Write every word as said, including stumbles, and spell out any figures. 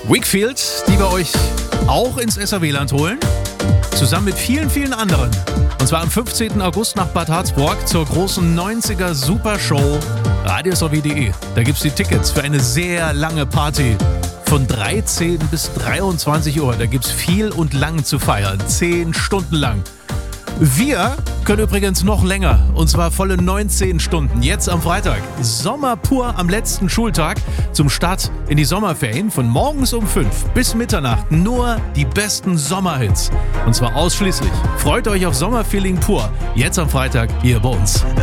Wakefield, die wir euch auch ins S R W-Land holen. Zusammen mit vielen, vielen anderen. Und zwar am fünfzehnten August nach Bad Harzburg zur großen neunziger Supershow radio s r w punkt d e. Da gibt's die Tickets für eine sehr lange Party von dreizehn bis dreiundzwanzig Uhr. Da gibt's viel und lang zu feiern. Zehn Stunden lang. Wir können übrigens noch länger, und zwar volle neunzehn Stunden. Jetzt am Freitag. Sommer pur am letzten Schultag zum Start in die Sommerferien. Von morgens um fünf bis Mitternacht nur die besten Sommerhits. Und zwar ausschließlich. Freut euch auf Sommerfeeling pur. Jetzt am Freitag hier bei uns.